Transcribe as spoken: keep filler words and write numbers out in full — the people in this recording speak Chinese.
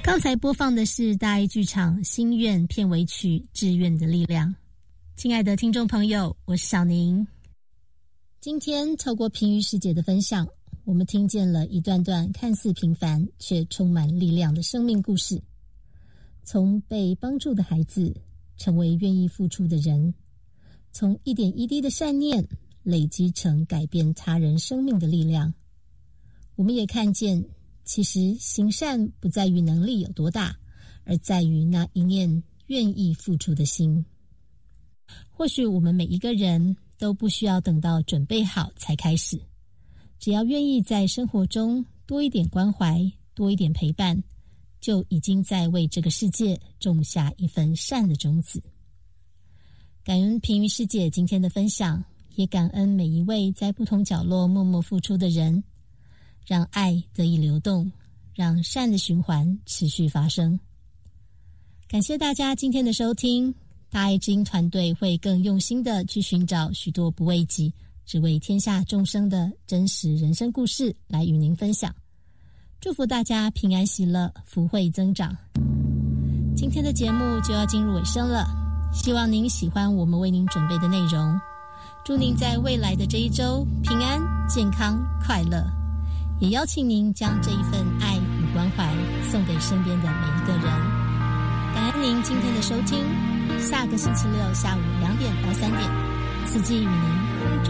刚才播放的是大爱剧场心愿片尾曲《志愿的力量》。亲爱的听众朋友，我是小宁。今天透过平瑜师姐的分享，我们听见了一段段看似平凡却充满力量的生命故事。从被帮助的孩子成为愿意付出的人，从一点一滴的善念累积成改变他人生命的力量。我们也看见，其实行善不在于能力有多大，而在于那一念愿意付出的心。或许我们每一个人都不需要等到准备好才开始，只要愿意在生活中多一点关怀，多一点陪伴，就已经在为这个世界种下一份善的种子。感恩平瑜师姐今天的分享，也感恩每一位在不同角落默默付出的人，让爱得以流动，让善的循环持续发生。感谢大家今天的收听，大爱之音团队会更用心的去寻找许多不为己，只为天下众生的真实人生故事来与您分享。祝福大家平安喜乐，福慧增长。今天的节目就要进入尾声了，希望您喜欢我们为您准备的内容。祝您在未来的这一周平安、健康、快乐。也邀请您将这一份爱与关怀送给身边的每一个人。感恩您今天的收听，下个星期六下午两点到三点，慈济与您空中